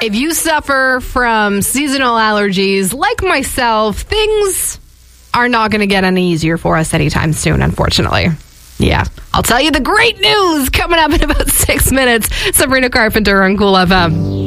If you suffer from seasonal allergies like myself, things are not going to get any easier for us anytime soon, unfortunately. Yeah. I'll tell you the great news coming up in about 6 minutes. Sabrina Carpenter on Cool FM.